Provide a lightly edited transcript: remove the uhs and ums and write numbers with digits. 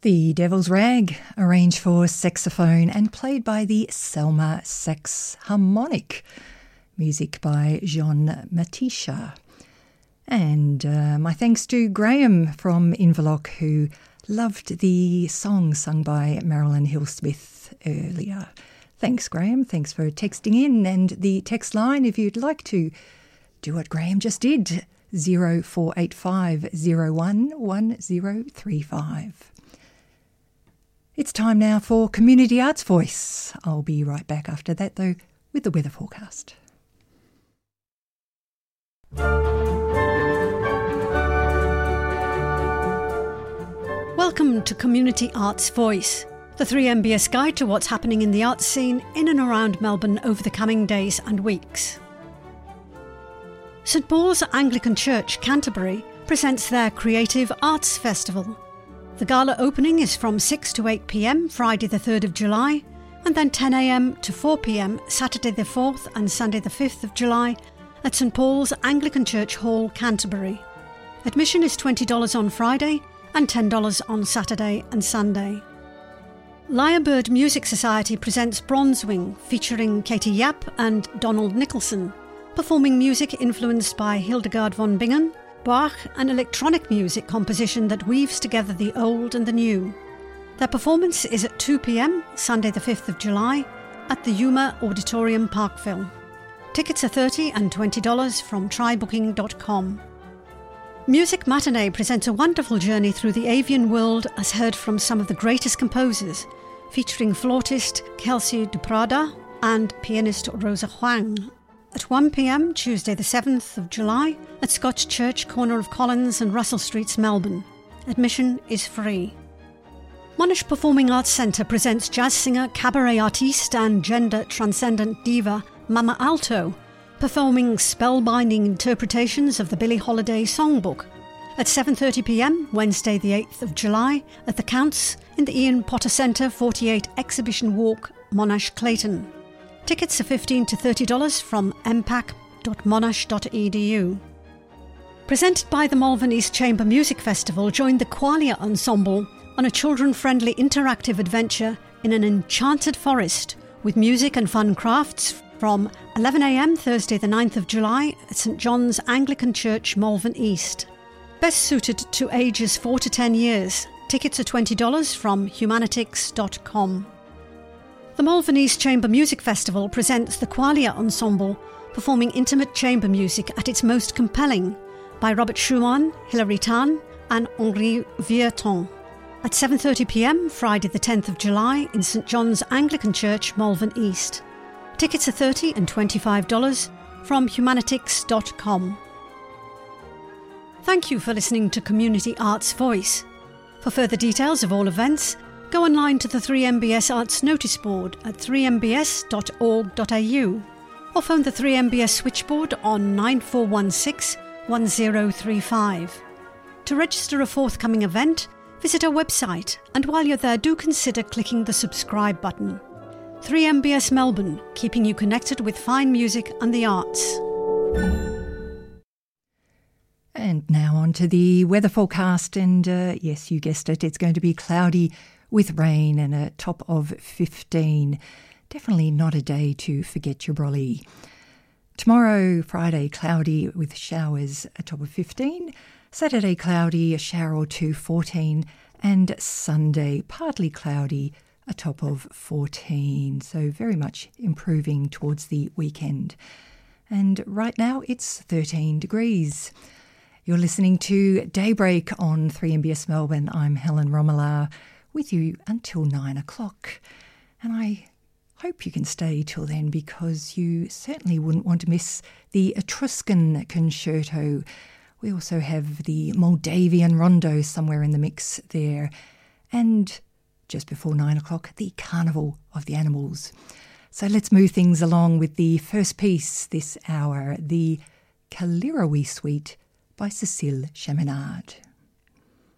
The Devil's Rag, arranged for saxophone and played by the Selma Sax Harmonic. Music by Jean Matisha. And my thanks to Graham from Inverloch, who loved the song sung by Marilyn Hill-Smith earlier. Thanks, Graham. Thanks for texting in. And the text line, if you'd like to do what Graham just did, 0485 01 1035. It's time now for Community Arts Voice. I'll be right back after that, though, with the weather forecast. Welcome to Community Arts Voice, the 3MBS guide to what's happening in the arts scene in and around Melbourne over the coming days and weeks. St Paul's Anglican Church, Canterbury, presents their Creative Arts Festival. The gala opening is from 6 to 8 p.m, Friday the 3rd of July, and then 10 a.m. to 4 p.m, Saturday the 4th and Sunday the 5th of July at St Paul's Anglican Church Hall, Canterbury. Admission is $20 on Friday and $10 on Saturday and Sunday. Lyrebird Music Society presents Bronzewing, featuring Katie Yap and Donald Nicholson, performing music influenced by Hildegard von Bingen, Bach and electronic music composition that weaves together the old and the new. Their performance is at 2 p.m, Sunday the 5th of July, at the Yuma Auditorium, Parkville. Tickets are $30 and $20 from trybooking.com. Music Matinee presents a wonderful journey through the avian world as heard from some of the greatest composers, featuring flautist Kelsey Duprada and pianist Rosa Huang. At 1 p.m, Tuesday the 7th of July, at Scotch Church, corner of Collins and Russell Streets, Melbourne. Admission is free. Monash Performing Arts Centre presents jazz singer, cabaret artiste and gender transcendent diva Mama Alto, performing spellbinding interpretations of the Billie Holiday songbook. At 7:30 p.m, Wednesday the 8th of July, at the Counts in the Ian Potter Centre, 48 Exhibition Walk, Monash, Clayton. Tickets are $15 to $30 from mpac.monash.edu. Presented by the Malvern East Chamber Music Festival, join the Qualia Ensemble on a children-friendly interactive adventure in an enchanted forest with music and fun crafts from 11 a.m, Thursday the 9th of July at St John's Anglican Church, Malvern East. Best suited to ages 4 to 10 years. Tickets are $20 from humanitix.com. The Malvern East Chamber Music Festival presents the Qualia Ensemble, performing intimate chamber music at its most compelling, by Robert Schumann, Hilary Tan and Henri Vierton. At 7:30 p.m, Friday the 10th of July in St John's Anglican Church, Malvern East. Tickets are $30 and $25 from humanitix.com. Thank you for listening to Community Arts Voice. For further details of all events, go online to the 3MBS Arts Notice Board at 3mbs.org.au or phone the 3MBS switchboard on 9416 1035. To register a forthcoming event, visit our website, and while you're there, do consider clicking the subscribe button. 3MBS Melbourne, keeping you connected with fine music and the arts. And now on to the weather forecast, and yes, you guessed it, it's going to be cloudy with rain and a top of 15. Definitely not a day to forget your brolly. Tomorrow, Friday, cloudy with showers, a top of 15. Saturday, cloudy, a shower or two, 14. And Sunday, partly cloudy, a top of 14. So very much improving towards the weekend. And right now, it's 13 degrees. You're listening to Daybreak on 3MBS Melbourne. I'm Helen Romala, with you until 9 o'clock. And I hope you can stay till then, because you certainly wouldn't want to miss the Etruscan Concerto. We also have the Moldavian Rondo somewhere in the mix there. And just before 9 o'clock, the Carnival of the Animals. So let's move things along with the first piece this hour, the Kalirowi Suite by Cécile Chaminade.